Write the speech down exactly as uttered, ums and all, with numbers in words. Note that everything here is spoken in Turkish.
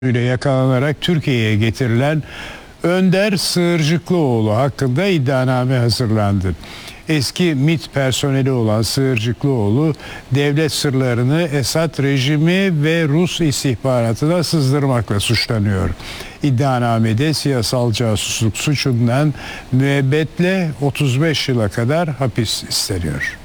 ile yakalanarak Türkiye'ye getirilen Önder Sığırcıklıoğlu hakkında iddianame hazırlandı. Eski MİT personeli olan Sığırcıklıoğlu, devlet sırlarını Esad rejimi ve Rus istihbaratına sızdırmakla suçlanıyor. İddianamede siyasal casusluk suçundan müebbetle otuz beş yıla kadar hapis isteniyor.